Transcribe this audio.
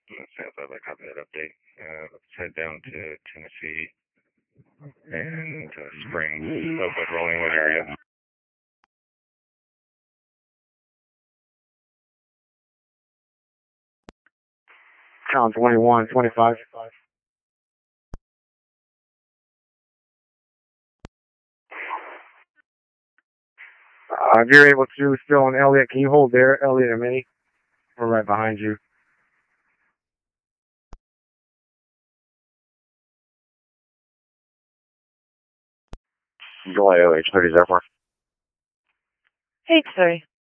Sounds like I copy that update. Let's head down to Tennessee and Springs, Oakwood, Rollingwood area. Count 21, 25. If you're able to, still on Elliot, can you hold there, Elliot and Minnie? We're right behind you. July OH 30 Zephyr. Hey, sorry.